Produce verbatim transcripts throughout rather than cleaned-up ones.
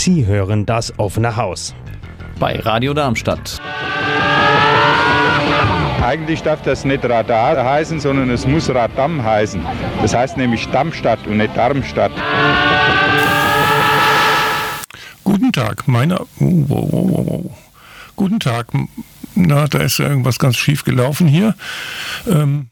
Sie hören das offene Haus bei Radio Darmstadt. Eigentlich darf das nicht Radar heißen, sondern es muss Radam heißen. Das heißt nämlich Darmstadt und nicht Darmstadt. Guten Tag, meine... Oh, oh, oh, oh. Guten Tag. Na, da ist ja irgendwas ganz schief gelaufen hier. Ähm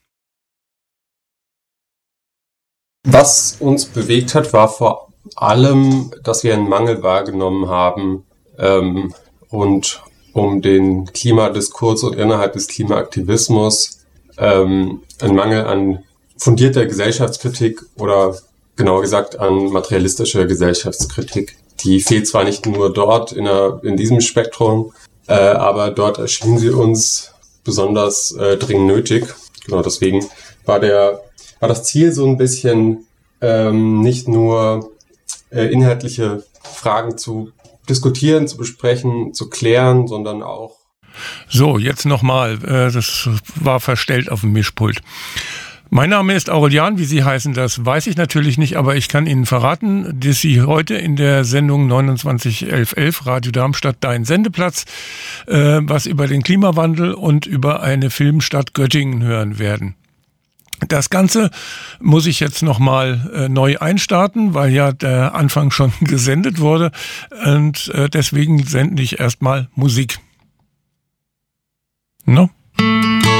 Was uns bewegt hat, war vor allem, dass wir einen Mangel wahrgenommen haben ähm, und um den Klimadiskurs und innerhalb des Klimaaktivismus ähm, einen Mangel an fundierter Gesellschaftskritik oder genauer gesagt an materialistischer Gesellschaftskritik. Die fehlt zwar nicht nur dort in, einer, in diesem Spektrum, äh, aber dort erschien sie uns besonders äh, dringend nötig. Genau deswegen war der war das Ziel so ein bisschen ähm, nicht nur äh, inhaltliche Fragen zu diskutieren, zu besprechen, zu klären, sondern auch... So, jetzt nochmal, äh, das war verstellt auf dem Mischpult. Mein Name ist Aurelian, wie Sie heißen, das weiß ich natürlich nicht, aber ich kann Ihnen verraten, dass Sie heute in der Sendung neunundzwanzig elf elf Radio Darmstadt Dein Sendeplatz äh, was über den Klimawandel und über eine Filmstadt Göttingen hören werden. Das Ganze muss ich jetzt nochmal äh, neu einstarten, weil ja der Anfang schon gesendet wurde und äh, deswegen sende ich erstmal Musik. No?